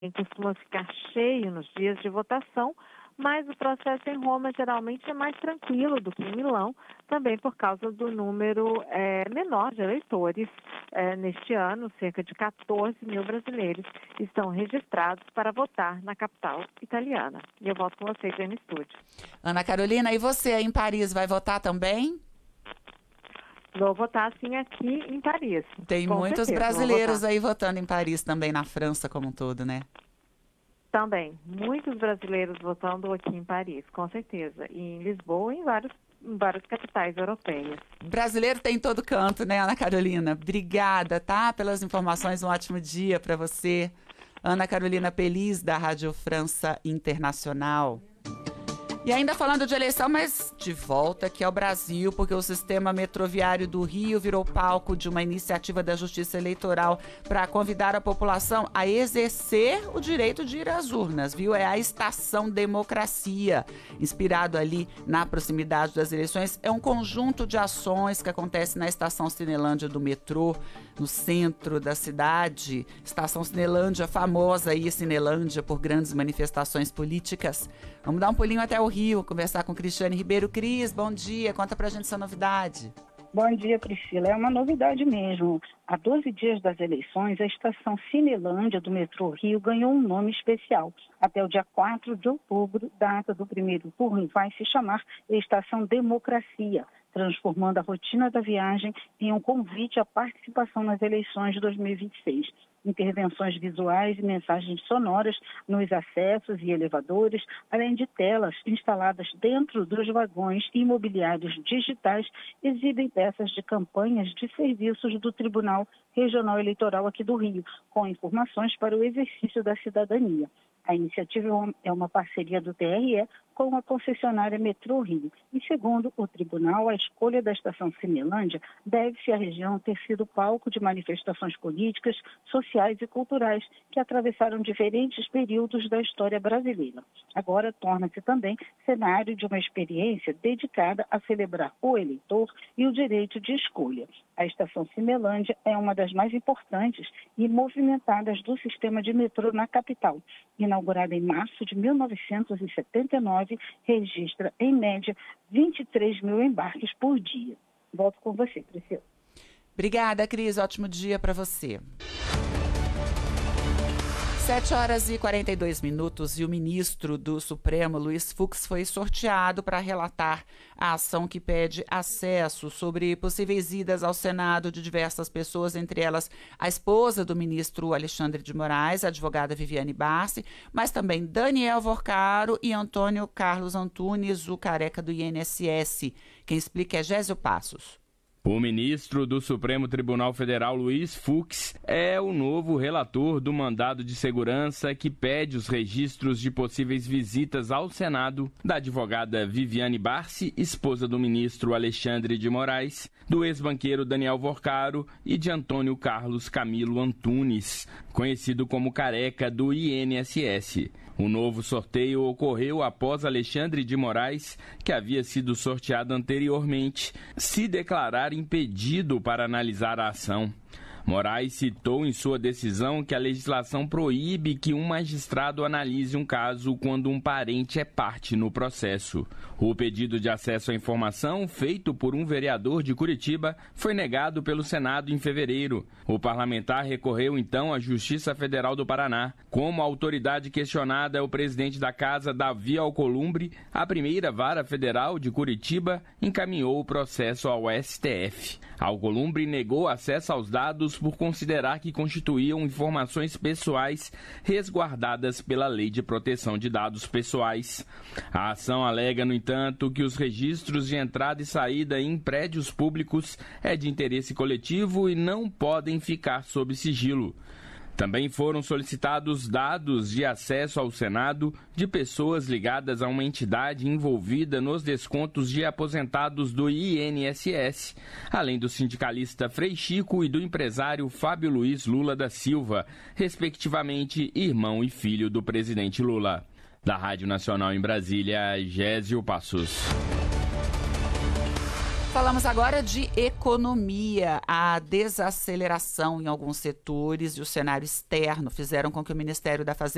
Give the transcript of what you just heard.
costuma ficar cheio nos dias de votação, mas o processo em Roma geralmente é mais tranquilo do que em Milão, também por causa do número menor de eleitores. Neste ano, cerca de 14 mil brasileiros estão registrados para votar na capital italiana. E eu volto com vocês aí no estúdio. Ana Carolina, e você aí em Paris vai votar também? Vou votar, sim, aqui em Paris. Tem com muitos certeza, brasileiros aí votando em Paris também, na França como um todo, né? Também, muitos brasileiros votando aqui em Paris, com certeza. E em Lisboa e em várias capitais europeias. Brasileiro tem em todo canto, né, Ana Carolina? Obrigada, tá? Pelas informações, um ótimo dia para você. Ana Carolina Pelis, da Rádio França Internacional. E ainda falando de eleição, mas de volta aqui ao Brasil, porque o sistema metroviário do Rio virou palco de uma iniciativa da Justiça Eleitoral para convidar a população a exercer o direito de ir às urnas, viu? É a Estação Democracia, inspirado ali na proximidade das eleições. É um conjunto de ações que acontece na Estação Cinelândia do metrô, no centro da cidade. Estação Cinelândia, famosa aí, Cinelândia, por grandes manifestações políticas. Vamos dar um pulinho até o Rio, conversar com Cristiane Ribeiro. Cris, bom dia, conta pra gente essa novidade. Bom dia, Priscila. É uma novidade mesmo. Há 12 dias das eleições, a estação Cinelândia do metrô Rio ganhou um nome especial. Até o dia 4 de outubro, data do primeiro turno, vai se chamar Estação Democracia, transformando a rotina da viagem em um convite à participação nas eleições de 2026. Intervenções visuais e mensagens sonoras nos acessos e elevadores, além de telas instaladas dentro dos vagões e mobiliários digitais, exibem peças de campanhas de serviços do Tribunal Regional Eleitoral aqui do Rio, com informações para o exercício da cidadania. A iniciativa é uma parceria do TRE com a concessionária Metrô Rio. E, segundo o tribunal, a escolha da estação Cinelândia deve-se à região ter sido palco de manifestações políticas, sociais e culturais que atravessaram diferentes períodos da história brasileira. Agora torna-se também cenário de uma experiência dedicada a celebrar o eleitor e o direito de escolha. A estação Cinelândia é uma das mais importantes e movimentadas do sistema de metrô na capital. Inaugurada em março de 1979, registra, em média, 23 mil embarques por dia. Volto com você, Priscila. Obrigada, Cris. Ótimo dia para você. 7h42 e o ministro do Supremo, Luiz Fux, foi sorteado para relatar a ação que pede acesso sobre possíveis idas ao Senado de diversas pessoas, entre elas a esposa do ministro Alexandre de Moraes, a advogada Viviane Barsi, mas também Daniel Vorcaro e Antônio Carlos Antunes, o careca do INSS. Quem explica é Gésio Passos. O ministro do Supremo Tribunal Federal, Luiz Fux, é o novo relator do mandado de segurança que pede os registros de possíveis visitas ao Senado da advogada Viviane Barsi, esposa do ministro Alexandre de Moraes, do ex-banqueiro Daniel Vorcaro e de Antônio Carlos Camilo Antunes, conhecido como careca do INSS. O novo sorteio ocorreu após Alexandre de Moraes, que havia sido sorteado anteriormente, se declarar impedido para analisar a ação. Moraes citou em sua decisão que a legislação proíbe que um magistrado analise um caso quando um parente é parte no processo. O pedido de acesso à informação, feito por um vereador de Curitiba, foi negado pelo Senado em fevereiro. O parlamentar recorreu então à Justiça Federal do Paraná. Como a autoridade questionada é o presidente da casa, Davi Alcolumbre, a primeira vara federal de Curitiba encaminhou o processo ao STF. Alcolumbre negou acesso aos dados por considerar que constituíam informações pessoais resguardadas pela Lei de Proteção de Dados Pessoais. A ação alega, no entanto, que os registros de entrada e saída em prédios públicos é de interesse coletivo e não podem ficar sob sigilo. Também foram solicitados dados de acesso ao Senado de pessoas ligadas a uma entidade envolvida nos descontos de aposentados do INSS, além do sindicalista Frei Chico e do empresário Fábio Luiz Lula da Silva, respectivamente irmão e filho do presidente Lula. Da Rádio Nacional em Brasília, Gésio Passos. Falamos agora de economia. A desaceleração em alguns setores e o cenário externo fizeram com que o Ministério da Fazenda